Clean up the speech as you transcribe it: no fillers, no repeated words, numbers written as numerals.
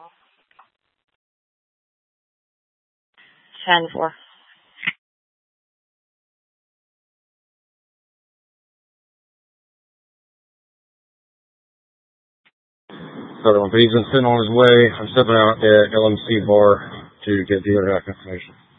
10-4. So he's been sitting on his way. I'm stepping out at LMC bar to get dealer hack information.